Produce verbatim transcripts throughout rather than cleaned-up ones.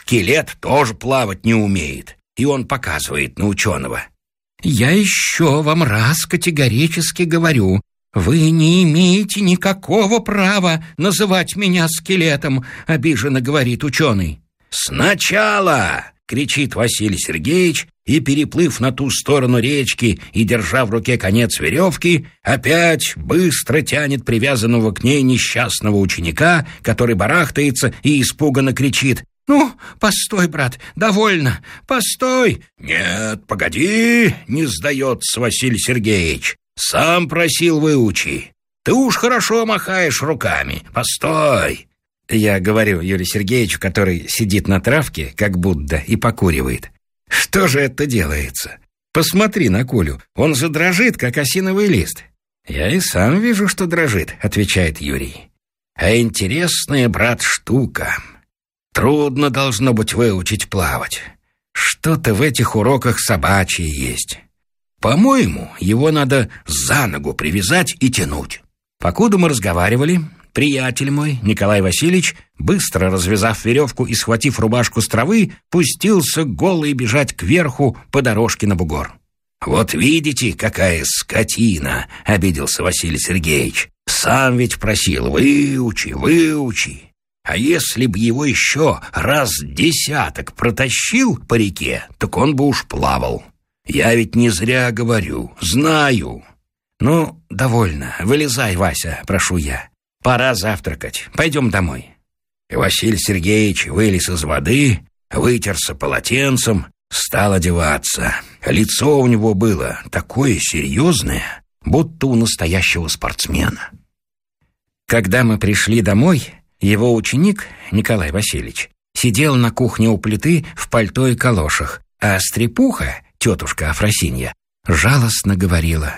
скелет тоже плавать не умеет. И он показывает на ученого. «Я еще вам раз категорически говорю, вы не имеете никакого права называть меня скелетом», — обиженно говорит ученый. «Сначала!» — кричит Василий Сергеевич, и, переплыв на ту сторону речки и держа в руке конец веревки, опять быстро тянет привязанного к ней несчастного ученика, который барахтается и испуганно кричит: «Ну, постой, брат, довольно, постой!» «Нет, погоди!» — не сдается Василий Сергеевич. «Сам просил, выучи. Ты уж хорошо махаешь руками. Постой!» Я говорю Юрию Сергеевичу, который сидит на травке, как Будда, и покуривает: «Что же это делается? Посмотри на Колю, он же дрожит, как осиновый лист». «Я и сам вижу, что дрожит», — отвечает Юрий. «А интересная, брат, штука. Трудно должно быть выучить плавать. Что-то в этих уроках собачье есть. По-моему, его надо за ногу привязать и тянуть». Покуда мы разговаривали, приятель мой, Николай Васильевич, быстро развязав веревку и схватив рубашку с травы, пустился голый бежать кверху по дорожке на бугор. «Вот видите, какая скотина!» — обиделся Василий Сергеевич. «Сам ведь просил: выучи, выучи. А если б его еще раз десяток протащил по реке, так он бы уж плавал. Я ведь не зря говорю, знаю». «Ну, довольно. Вылезай, Вася, прошу я. Пора завтракать. Пойдем домой». И Василий Сергеевич вылез из воды, вытерся полотенцем, стал одеваться. Лицо у него было такое серьезное, будто у настоящего спортсмена. Когда мы пришли домой, его ученик, Николай Васильевич, сидел на кухне у плиты в пальто и калошах, а стрепуха, тетушка Афросинья, жалостно говорила: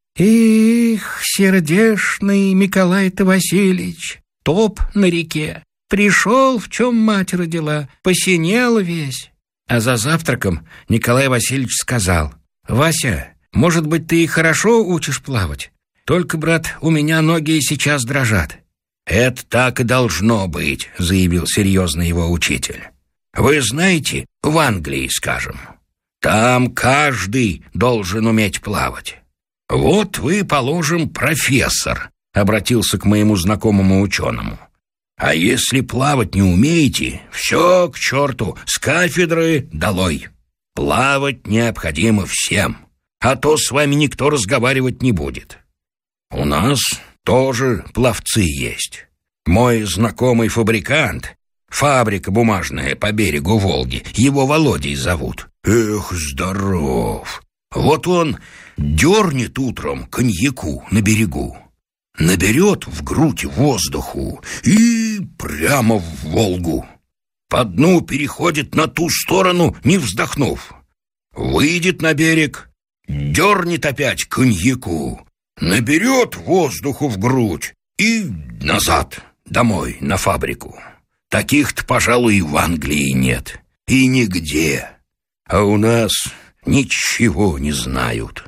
«Эх, сердешный Миколай-то Васильевич, топ на реке, пришел, в чем мать родила, посинел весь». А за завтраком Николай Васильевич сказал: «Вася, может быть, ты и хорошо учишь плавать? Только, брат, у меня ноги сейчас дрожат». «Это так и должно быть», — заявил серьезно его учитель. «Вы знаете, в Англии, скажем, там каждый должен уметь плавать. Вот вы, положим, профессор», — обратился к моему знакомому ученому. «А если плавать не умеете, все к черту, с кафедры долой. Плавать необходимо всем, а то с вами никто разговаривать не будет. У нас тоже пловцы есть. Мой знакомый фабрикант, фабрика бумажная по берегу Волги, его Володей зовут. Эх, здоров! Вот он дернет утром коньяку на берегу, наберет в грудь воздуху и прямо в Волгу. По дну переходит на ту сторону, не вздохнув. Выйдет на берег, дернет опять коньяку, наберет воздуху в грудь и назад, домой, на фабрику. Таких-то, пожалуй, и в Англии нет, и нигде. А у нас ничего не знают».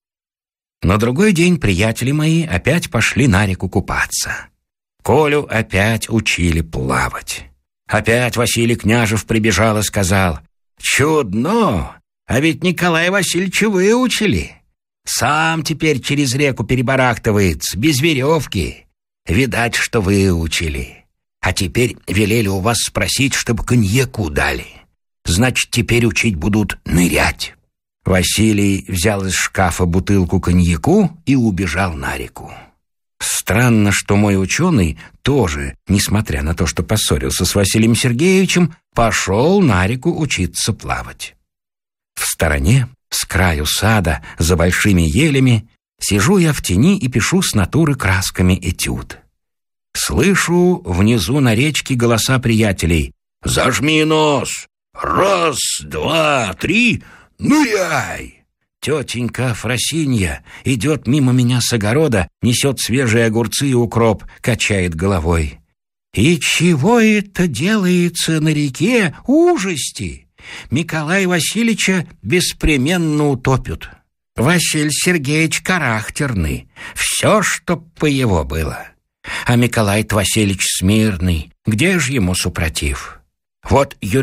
На другой день приятели мои опять пошли на реку купаться. Колю опять учили плавать. Опять Василий Княжев прибежал и сказал: «Чудно! А ведь Николая Васильевича выучили. Сам теперь через реку перебарахтывается, без веревки. Видать, что выучили. А теперь велели у вас спросить, чтобы коньяку дали. Значит, теперь учить будут нырять». Василий взял из шкафа бутылку коньяку и убежал на реку. Странно, что мой ученый тоже, несмотря на то, что поссорился с Василием Сергеевичем, пошел на реку учиться плавать. В стороне, с краю сада, за большими елями, сижу я в тени и пишу с натуры красками этюд. Слышу внизу на речке голоса приятелей: «Зажми нос! Раз, два, три, ныряй!» Тетенька Афросинья идет мимо меня с огорода, несет свежие огурцы и укроп, качает головой. «И чего это делается на реке, ужасти? Миколая Васильевича беспременно утопят. Василий Сергеевич характерный, все, чтоб по его было. А Миколай Васильевич смирный, где ж ему супротив? Вот Юрий